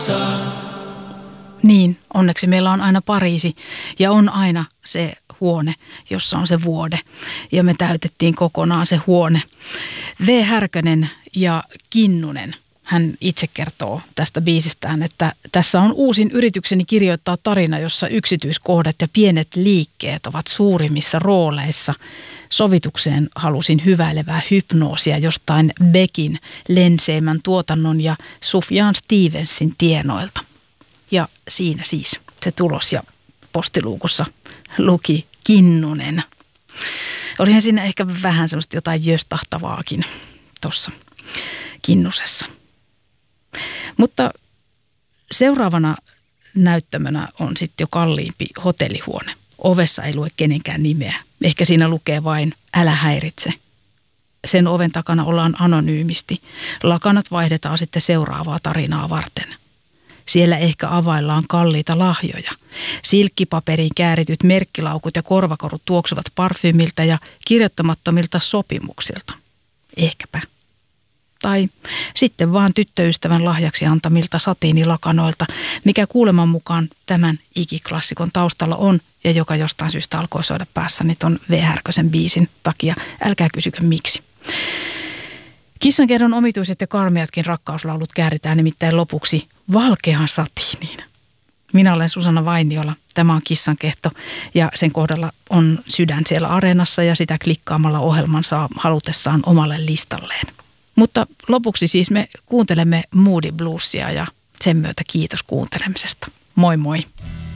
Niin, onneksi meillä on aina Pariisi ja on aina se huone, jossa on se vuode. Ja me täytettiin kokonaan se huone. V. Härkönen ja Kinnunen, hän itse kertoo tästä biisistään, että tässä on uusin yritykseni kirjoittaa tarina, jossa yksityiskohdat ja pienet liikkeet ovat suurimmissa rooleissa. Sovitukseen halusin hyväilevää hypnoosia jostain Beckin lenseimän tuotannon ja Sufjan Stevensin tienoilta. Ja siinä siis se tulos ja postiluukussa luki Kinnunen. Olihan siinä ehkä vähän semmoista jotain jöstahtavaakin tuossa Kinnusessa. Mutta seuraavana näyttämönä on sitten jo kalliimpi hotellihuone. Ovessa ei lue kenenkään nimeä. Ehkä siinä lukee vain älä häiritse. Sen oven takana ollaan anonyymisti. Lakanat vaihdetaan sitten seuraavaa tarinaa varten. Siellä ehkä availlaan kalliita lahjoja. Silkkipaperiin käärityt merkkilaukut ja korvakorut tuoksuvat parfyymiltä ja kirjoittamattomilta sopimuksilta. Ehkäpä. Tai sitten vaan tyttöystävän lahjaksi antamilta satiinilakanoilta, mikä kuuleman mukaan tämän ikiklassikon taustalla on ja joka jostain syystä alkoi soida päässäni ton V. Härkösen biisin takia. Älkää kysykö miksi. Kissankerron omituiset ja karmeatkin rakkauslaulut kääritään nimittäin lopuksi valkeaan satiiniin. Minä olen Susanna Vainiola. Tämä on Kissankehto ja sen kohdalla on sydän siellä Areenassa ja sitä klikkaamalla ohjelman saa halutessaan omalle listalleen. Mutta lopuksi siis me kuuntelemme Moody Bluesia ja sen myötä kiitos kuuntelemisesta. Moi moi!